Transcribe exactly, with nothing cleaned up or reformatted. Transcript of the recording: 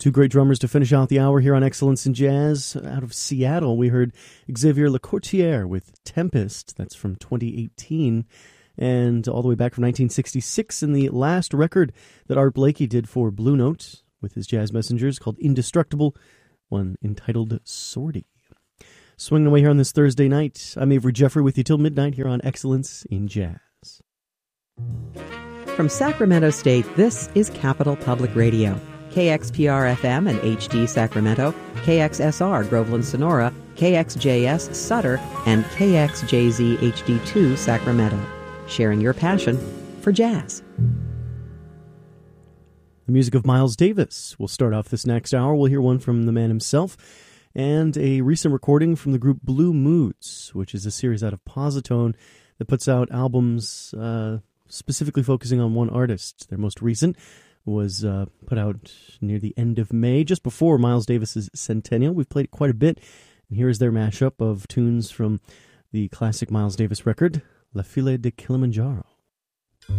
Two great drummers to finish out the hour here on Excellence in Jazz. Out of Seattle, we heard Xavier Lecourtier with Tempest. That's from twenty eighteen. And all the way back from nineteen sixty-six, in the last record that Art Blakey did for Blue Note with his Jazz Messengers, called Indestructible, one entitled Sortie. Swinging away here on this Thursday night, I'm Avery Jeffrey with you till midnight here on Excellence in Jazz. From Sacramento State, this is Capital Public Radio. K X P R F M and H D Sacramento, K X S R Groveland Sonora, K X J S Sutter, and K X J Z H D two Sacramento. Sharing your passion for jazz. The music of Miles Davis will start off this next hour. We'll hear one from the man himself and a recent recording from the group Blue Moods, which is a series out of Positone that puts out albums uh, specifically focusing on one artist. Their most recent was uh, put out near the end of May, just before Miles Davis's centennial. We've played it quite a bit, and here's their mashup of tunes from the classic Miles Davis record, La File de Kilimanjaro.